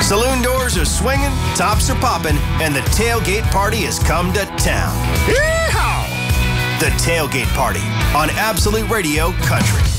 Saloon doors are swinging, tops are popping, and the tailgate party has come to town. Yeehaw! The Tailgate Party on Absolute Radio Country.